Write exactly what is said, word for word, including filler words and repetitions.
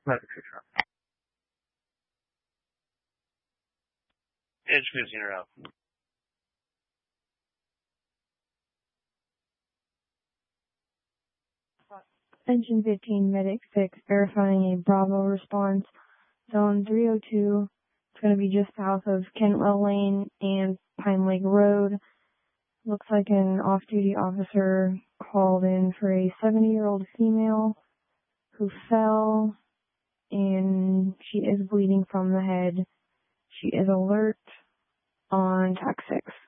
Medic six route. Edge fifteen are out. Engine fifteen, Medic six, verifying a Bravo response. Zone three oh two. It's going to be just south of Kentwell Lane and Pine Lake Road. Looks like an off-duty officer called in for a seventy-year-old female who fell, and she is bleeding from the head. She is alert on TAC six.